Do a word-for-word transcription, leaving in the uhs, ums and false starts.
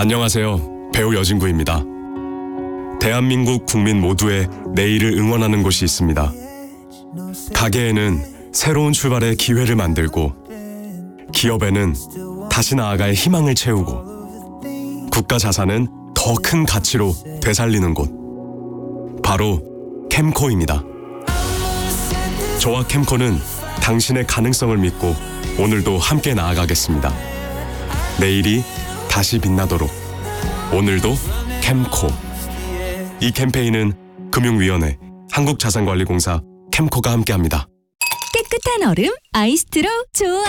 안녕하세요. 배우 여진구입니다. 대한민국 국민 모두의 내일을 응원하는 곳이 있습니다. 가게에는 새로운 출발의 기회를 만들고, 기업에는 다시 나아갈 희망을 채우고, 국가 자산은 더 큰 가치로 되살리는 곳, 바로 캠코입니다. 저와 캠코는 당신의 가능성을 믿고 오늘도 함께 나아가겠습니다. 내일이 다시 빛나도록 오늘도 캠코. 이 캠페인은 금융위원회, 한국자산관리공사, 캠코가 함께합니다. 깨끗한 얼음 아이스트로 좋아.